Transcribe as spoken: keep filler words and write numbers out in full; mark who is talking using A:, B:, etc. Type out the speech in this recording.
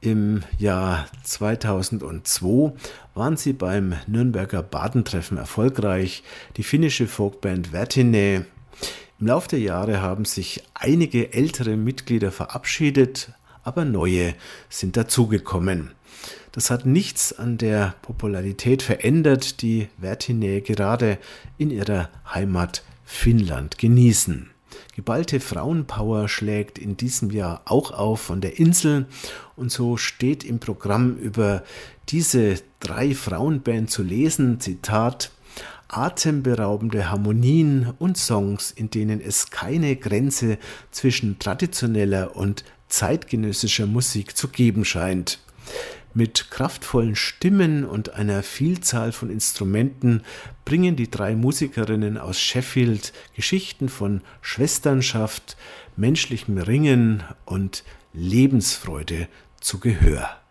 A: Im Jahr zweitausendzwei waren sie beim Nürnberger Badentreffen erfolgreich, die finnische Folkband Värtinä. Im Laufe der Jahre haben sich einige ältere Mitglieder verabschiedet, aber neue sind dazugekommen. Das hat nichts an der Popularität verändert, die Värtinä gerade in ihrer Heimat Finnland genießen. Geballte Frauenpower schlägt in diesem Jahr auch auf von der Insel und so steht im Programm über diese drei Frauenband zu lesen, Zitat, atemberaubende Harmonien und Songs, in denen es keine Grenze zwischen traditioneller und zeitgenössischer Musik zu geben scheint. Mit kraftvollen Stimmen und einer Vielzahl von Instrumenten bringen die drei Musikerinnen aus Sheffield Geschichten von Schwesternschaft, menschlichem Ringen und Lebensfreude zu Gehör.